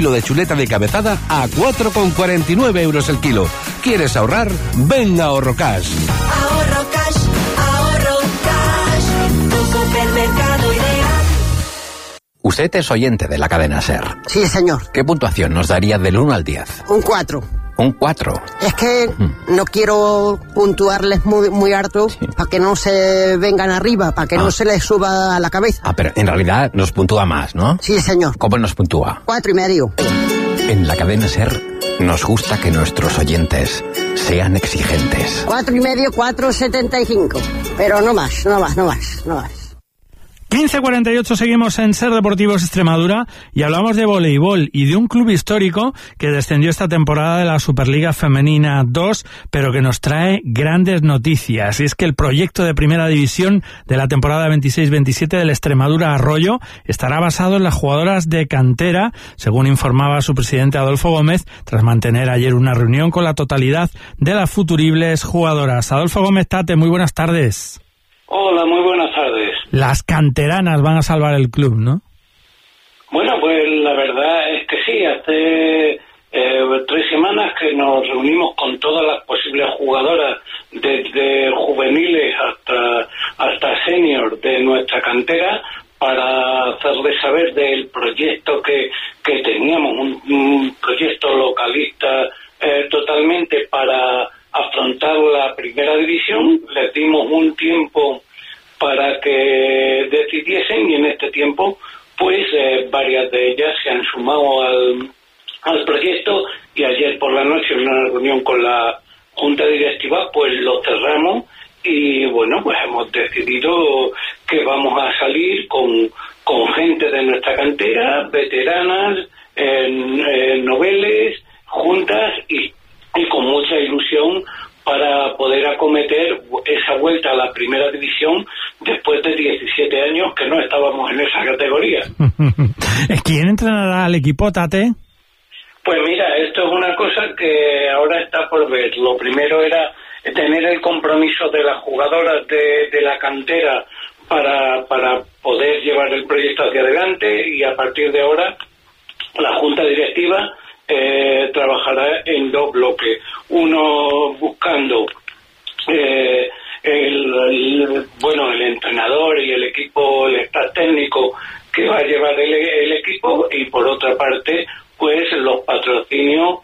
kilo de chuleta de cabezada a 4,49 euros el kilo. ¿Quieres ahorrar? Ven a Ahorrocash. Ahorro Cash, tu supermercado ideal. Usted es oyente de la cadena SER. Sí, señor. ¿Qué puntuación nos daría del 1 al 10? Un 4. Un 4. Es que no quiero puntuarles muy harto para que no se vengan arriba, para que no se les suba a la cabeza. Pero en realidad nos puntúa más, ¿no? Sí, señor. ¿Cómo nos puntúa? 4,5. En la cadena SER nos gusta que nuestros oyentes sean exigentes. 4,5, 4,75. Pero no más. 15:48, seguimos en SER Deportivos Extremadura y hablamos de voleibol y de un club histórico que descendió esta temporada de la Superliga Femenina 2, pero que nos trae grandes noticias. Y es que el proyecto de primera división de la temporada 26-27 del Extremadura Arroyo estará basado en las jugadoras de cantera, según informaba su presidente Adolfo Gómez, tras mantener ayer una reunión con la totalidad de las futuribles jugadoras. Adolfo Gómez, Tate, muy buenas tardes. Hola, muy buenas tardes. Las canteranas van a salvar el club, ¿no? Bueno, pues la verdad es que sí. Hace 3 semanas que nos reunimos con todas las posibles jugadoras, desde juveniles hasta senior de nuestra cantera, para hacerles saber del proyecto que teníamos, un proyecto localista totalmente para afrontar la primera división. Les dimos un tiempo para que decidiesen y en este tiempo pues varias de ellas se han sumado al proyecto, y ayer por la noche en una reunión con la junta directiva pues lo cerramos y bueno, pues hemos decidido que vamos a salir con gente de nuestra cantera, veteranas, noveles, juntas y con mucha ilusión para poder acometer esa vuelta a la primera división después de 17 años que no estábamos en esa categoría. ¿Quién entrenará al equipo, Tate? Pues mira, esto es una cosa que ahora está por ver. Lo primero era tener el compromiso de las jugadoras de la cantera para poder llevar el proyecto hacia adelante, y a partir de ahora la junta directiva trabajará en 2 bloques. Uno buscando el entrenador y el equipo, el staff técnico que va a llevar el equipo, y por otra parte pues los patrocinios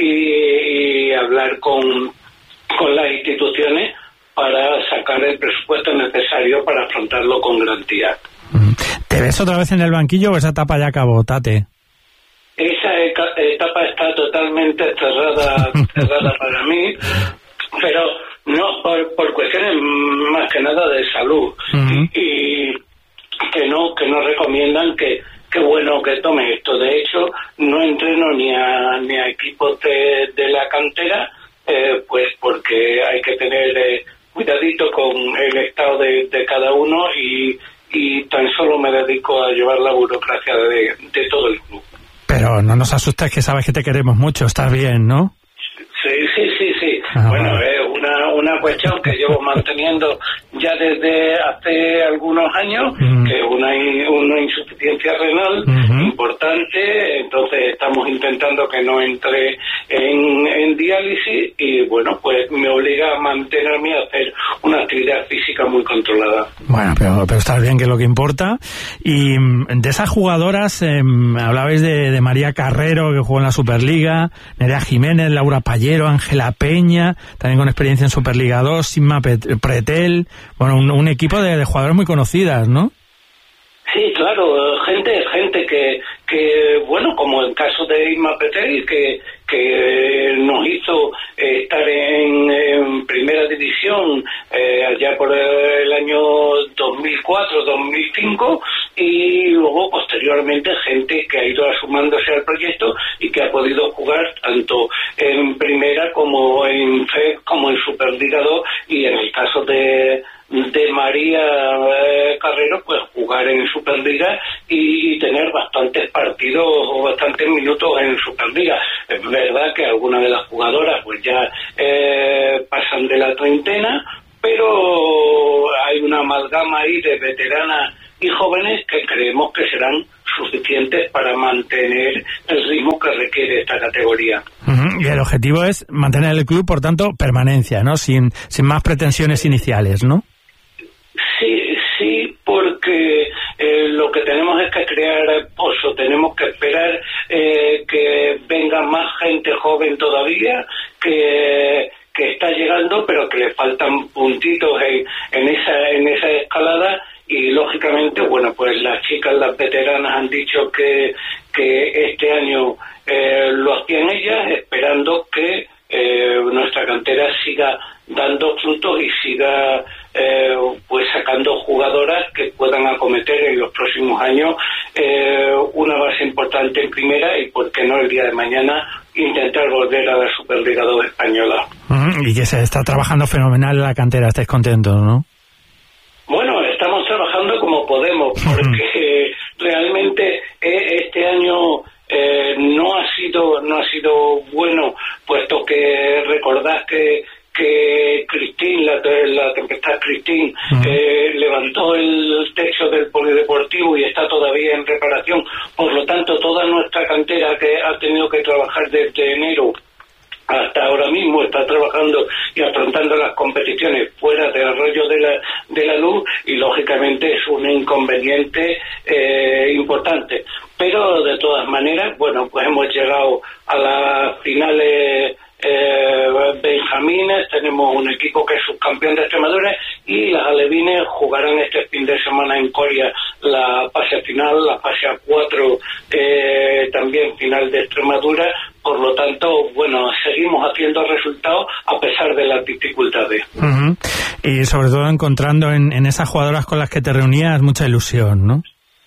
y hablar con las instituciones para sacar el presupuesto necesario para afrontarlo con garantía. ¿Te ves otra vez en el banquillo o esa etapa ya acabó, Tate? Esa etapa está totalmente cerrada para mí, pero no por cuestiones más que nada de salud, y que no recomiendan que bueno que tome esto. De hecho, no entreno ni a equipos de la cantera, pues porque hay que tener cuidadito con el estado de cada uno, y tan solo me dedico a llevar la burocracia de todo el club. Pero no nos asustes, que sabes que te queremos mucho, estás bien, ¿no? Sí. Bueno, es una cuestión que llevo manteniendo ya desde hace algunos años, que es una insuficiencia renal importante. Entonces estamos intentando que no entre en diálisis, y bueno, pues me obliga a mantenerme a hacer una actividad física muy controlada. Bueno, pero estás bien, que es lo que importa. Y de esas jugadoras, hablabais de María Carrero, que jugó en la Superliga, Nerea Jiménez, Laura Pallero, Ángela Peña, también con experiencia en Superliga 2, Inma Pretel, bueno, un equipo de jugadoras muy conocidas, ¿no? Sí, claro, gente que bueno, como el caso de Inma Pretel, que nos hizo estar en primera división allá por el año 2004-2005, y luego posteriormente gente que ha ido asumándose al proyecto y que ha podido jugar tanto en primera como en FED como en Superliga 2, y en el caso de María Carrero, pues jugar en Superliga y tener bastantes partidos o bastantes minutos en Superliga. Es verdad que algunas de las jugadoras pues ya pasan de la treintena, pero hay una amalgama ahí de veteranas y jóvenes que creemos que serán suficientes para mantener el ritmo que requiere esta categoría. Y el objetivo es mantener el club, por tanto, permanencia, ¿no? Sin más pretensiones iniciales, ¿no? Sí, porque lo que tenemos es que crear pozo, tenemos que esperar que venga más gente joven todavía, que está llegando, pero que le faltan puntitos en esa escalada. Y lógicamente, bueno, pues las chicas, las veteranas han dicho que este año lo hacían ellas, esperando que nuestra cantera siga dando frutos y siga pues sacando jugadoras que puedan acometer en los próximos años una base importante en primera y, por qué no, el día de mañana intentar volver a la Superliga 2 española. Y que se está trabajando fenomenal en la cantera, estáis contentos, ¿no? Bueno, estamos trabajando como podemos, porque realmente este año no ha sido bueno, puesto que recordad que Cristín, la tempestad Cristín, levantó el techo del polideportivo y está todavía en reparación. Por lo tanto, toda nuestra cantera, que ha tenido que trabajar desde enero hasta ahora mismo, está trabajando y afrontando las competiciones fuera del Arroyo de la Luz, y lógicamente es un inconveniente importante. Pero de todas maneras, bueno, pues hemos llegado a las finales benjamines, tenemos un equipo que es subcampeón de Extremadura, y las alevines jugarán este fin de semana en Coria la fase final, la fase A4, también final de Extremadura. Por lo tanto, bueno, seguimos haciendo resultados a pesar de las dificultades. Y sobre todo encontrando en esas jugadoras con las que te reunías mucha ilusión, ¿no?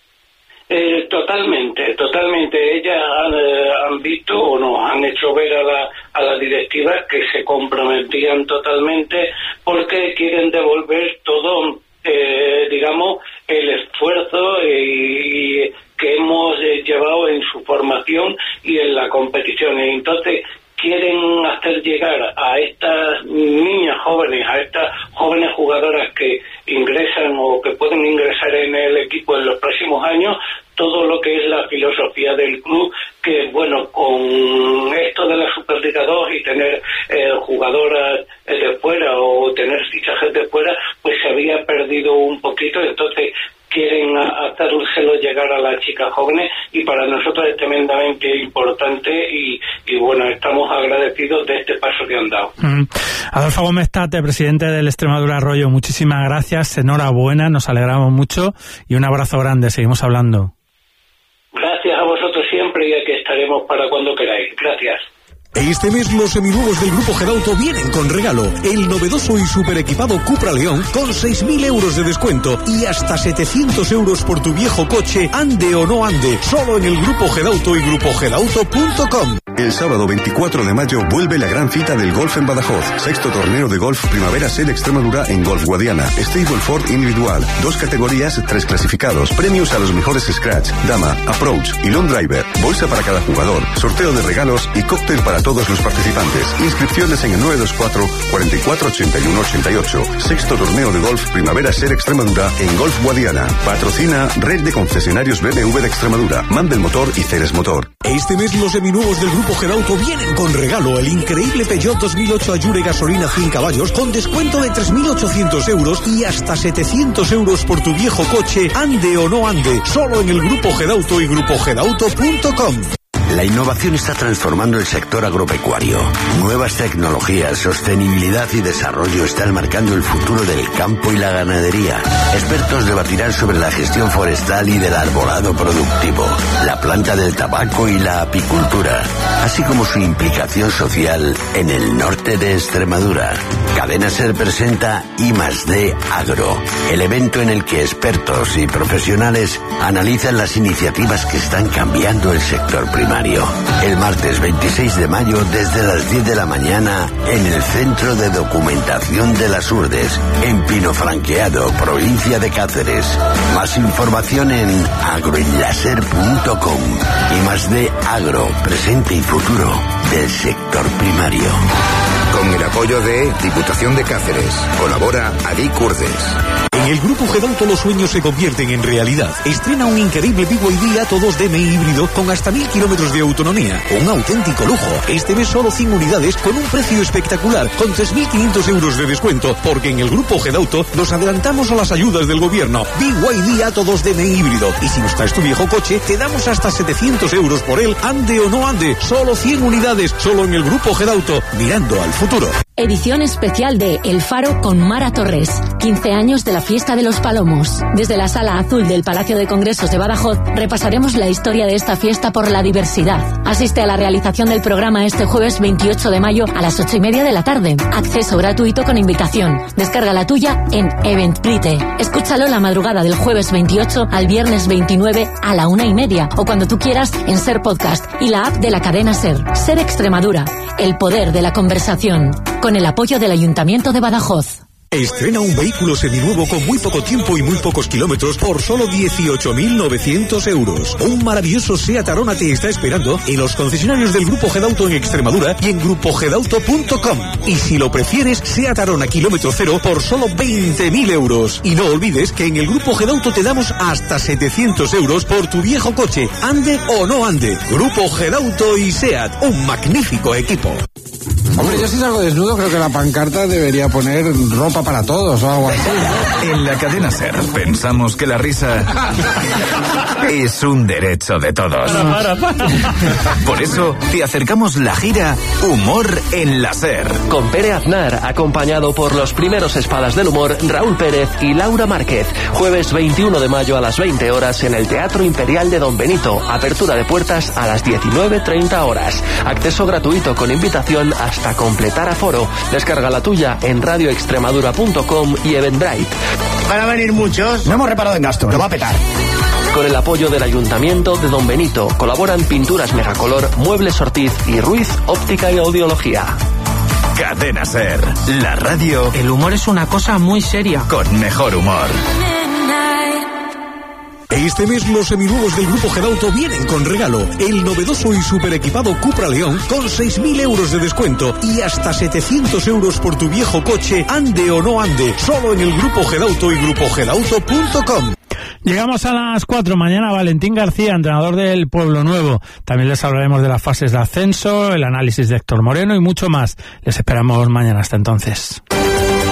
Totalmente. Ellas han visto o nos han hecho ver a la directiva que se comprometían totalmente, porque quieren devolver todo, digamos, el esfuerzo y que hemos llevado en su formación y en la competición. Y entonces quieren hacer llegar a estas niñas jóvenes, a estas jóvenes jugadoras que ingresan o que pueden ingresar en el equipo en los próximos años, todo lo que es la filosofía del club, que bueno, con esto de la Superliga 2 y tener jugadoras de fuera o tener fichajes de fuera, pues se había perdido un poquito. Entonces quieren hacérselo llegar a las chicas jóvenes, y para nosotros es tremendamente importante y bueno, estamos agradecidos de este paso que han dado. Adolfo Gómez Tate, presidente del Extremadura Arroyo, muchísimas gracias, enhorabuena, nos alegramos mucho y un abrazo grande, seguimos hablando. Gracias a vosotros siempre, y aquí estaremos para cuando queráis. Gracias. Este mes los seminuevos del Grupo Gedauto vienen con regalo. El novedoso y super equipado Cupra León con 6.000 euros de descuento y hasta 700 euros por tu viejo coche, ande o no ande, solo en el Grupo Gedauto y grupogedauto.com. El sábado 24 de mayo vuelve la gran cita del golf en Badajoz. 6º torneo de golf Primavera Sede Extremadura en Golf Guadiana. Stableford individual. 2 categorías, 3 clasificados. Premios a los mejores scratch, dama, approach y long driver. Bolsa para cada jugador. Sorteo de regalos y cóctel para todos los participantes. Inscripciones en el 924 44 81 88. 6º torneo de golf Primavera Sede Extremadura en Golf Guadiana. Patrocina Red de Concesionarios BMW de Extremadura. Mandel Motor y Ceres Motor. Este mes los seminuevos del Grupo Gedauto vienen con regalo. El increíble Peugeot 2008 Allure gasolina 100 caballos con descuento de 3.800 euros y hasta 700 euros por tu viejo coche, ande o no ande, solo en el Grupo Gedauto y grupogedauto.com. La innovación está transformando el sector agropecuario. Nuevas tecnologías, sostenibilidad y desarrollo están marcando el futuro del campo y la ganadería. Expertos debatirán sobre la gestión forestal y del arbolado productivo, la planta del tabaco y la apicultura, así como su implicación social en el norte de Extremadura. Cadena Ser presenta I+D Agro, el evento en el que expertos y profesionales analizan las iniciativas que están cambiando el sector primario. El martes 26 de mayo desde las 10 de la mañana en el Centro de Documentación de las Urdes, en Pinofranqueado, provincia de Cáceres. Más información en agroenlaser.com. I+D Agro, presente y futuro del sector primario. Con el apoyo de Diputación de Cáceres. Colabora Adic Urdes. En el Grupo Gedauto los sueños se convierten en realidad. Estrena un increíble BYD Atto 2 DMI híbrido con hasta 1000 kilómetros de autonomía. Un auténtico lujo. Este mes solo 100 unidades con un precio espectacular, con 3.500 euros de descuento, porque en el Grupo Gedauto nos adelantamos a las ayudas del gobierno. BYD Atto 2 DMI híbrido. Y si nos traes tu viejo coche, te damos hasta 700 euros por él, ande o no ande. Solo 100 unidades, solo en el Grupo Gedauto, mirando al futuro. Edición especial de El Faro con Mara Torres. 15 años de la Fiesta de los Palomos. Desde la Sala Azul del Palacio de Congresos de Badajoz repasaremos la historia de esta fiesta por la diversidad. Asiste a la realización del programa este jueves 28 de mayo a las 8:30 de la tarde. Acceso gratuito con invitación. Descarga la tuya en Eventbrite. Escúchalo la madrugada del jueves 28 al viernes 29 a la 1:30 o cuando tú quieras en Ser Podcast y la app de la cadena Ser. Ser Extremadura. El poder de la conversación. Con el apoyo del Ayuntamiento de Badajoz. Estrena un vehículo seminuevo con muy poco tiempo y muy pocos kilómetros por solo 18.900 euros. Un maravilloso Seat Arona te está esperando en los concesionarios del Grupo Gedauto en Extremadura y en grupogedauto.com. Y si lo prefieres, Seat Arona kilómetro cero por solo 20.000 euros. Y no olvides que en el Grupo Gedauto te damos hasta 700 euros por tu viejo coche, ande o no ande. Grupo Gedauto y Seat, un magnífico equipo. Hombre, yo si salgo desnudo creo que la pancarta debería poner ropa para todos o algo así. En la cadena Ser pensamos que la risa es un derecho de todos. Por eso te acercamos la gira Humor en la Ser. Con Pere Aznar, acompañado por los primeros espadas del humor Raúl Pérez y Laura Márquez. Jueves 21 de mayo a las 20 horas en el Teatro Imperial de Don Benito. Apertura de puertas a las 19:30 horas. Acceso gratuito con invitación hasta completar aforo. Descarga la tuya en radioextremadura.com y Eventbrite. Van a venir muchos. No hemos reparado en gasto, lo va a petar. Con el apoyo del Ayuntamiento de Don Benito colaboran Pinturas Megacolor, Muebles Ortiz y Ruiz Óptica y Audiología. Cadena Ser, la radio. El humor es una cosa muy seria. Con mejor humor. Este mes los seminuevos del Grupo Gedauto vienen con regalo. El novedoso y super equipado Cupra León con 6.000 euros de descuento y hasta 700 euros por tu viejo coche, ande o no ande. Solo en el Grupo Gedauto y grupogedauto.com. Llegamos a las 4. Mañana Valentín García, entrenador del Pueblo Nuevo. También les hablaremos de las fases de ascenso, el análisis de Héctor Moreno y mucho más. Les esperamos mañana. Hasta entonces.